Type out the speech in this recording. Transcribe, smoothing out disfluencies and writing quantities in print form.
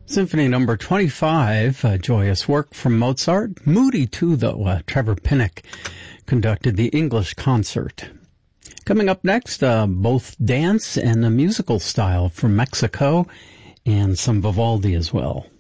Symphony number 25, a joyous work from Mozart. Moody, too, though. Trevor Pinnock conducted the English concert. Coming up next, both dance and a musical style from Mexico, and some Vivaldi as well.